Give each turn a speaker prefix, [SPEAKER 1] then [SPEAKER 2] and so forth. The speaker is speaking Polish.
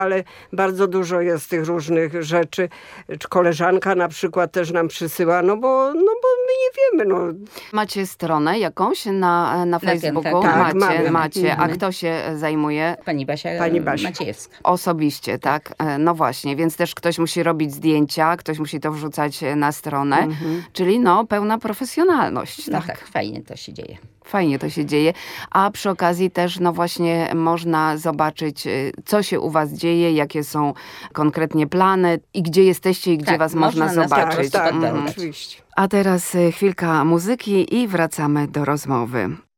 [SPEAKER 1] ale bardzo dużo jest tych różnych rzeczy. Koleżanka na przykład też nam przysyła, no bo my nie wiemy. No.
[SPEAKER 2] Macie stronę jakąś na Facebooku?
[SPEAKER 1] tak, mamy.
[SPEAKER 2] Macie. A kto się zajmuje?
[SPEAKER 3] Pani Basia Maciejewska.
[SPEAKER 2] Osobiście, tak? No właśnie, więc też ktoś musi robić zdjęcia, ktoś musi to wrzucać na stronę, czyli pełna profesjonalność.
[SPEAKER 3] No
[SPEAKER 2] tak?
[SPEAKER 3] tak, fajnie to się dzieje.
[SPEAKER 2] Fajnie to się dzieje, a przy okazji też właśnie można zobaczyć, co się u was dzieje, jakie są konkretnie plany i gdzie jesteście i gdzie was można
[SPEAKER 3] można nas
[SPEAKER 2] zobaczyć.
[SPEAKER 3] tak,
[SPEAKER 1] Tak, oczywiście.
[SPEAKER 2] A teraz chwilka muzyki i wracamy do rozmowy.